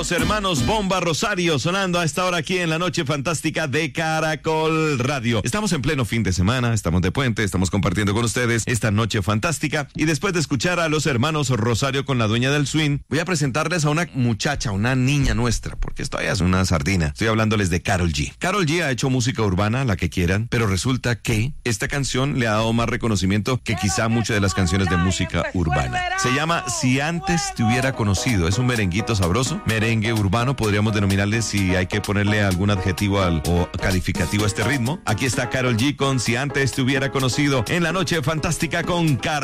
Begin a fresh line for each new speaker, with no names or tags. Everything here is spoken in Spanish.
Los hermanos Bomba Rosario sonando a esta hora aquí en la Noche Fantástica de Caracol Radio. Estamos en pleno fin de semana, estamos de puente, estamos compartiendo con ustedes esta Noche Fantástica. Y después de escuchar a los hermanos Rosario con la dueña del swing, voy a presentarles a una muchacha, una niña nuestra, porque esto ya es una sardina. Estoy hablándoles de Karol G. Karol G ha hecho música urbana, la que quieran, pero resulta que esta canción le ha dado más reconocimiento que quizá muchas de las canciones de música urbana. Se llama Si Antes Te Hubiera Conocido. Es un merenguito sabroso, merengue urbano, podríamos denominarle si hay que ponerle algún adjetivo o calificativo a este ritmo. Aquí está Karol G con Si Antes Te Hubiera Conocido en la Noche Fantástica con Caracol.